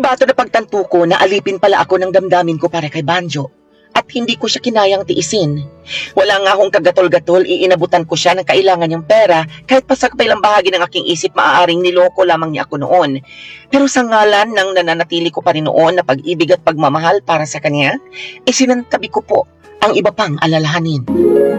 bato na pagtanto ko na alipin pala ako ng damdamin ko para kay Banjo. At hindi ko siya kinayang tiisin. Wala nga akong kagatol-gatol, iinabutan ko siya ng kailangan niyang pera, kahit pa sa kabilang bahagi ng aking isip maaaring niloko lamang niya ako noon. Pero sa ngalan ng nananatili ko pa rin noon na pag-ibig at pagmamahal para sa kanya, isinantabi ko po ang iba pang alalahanin.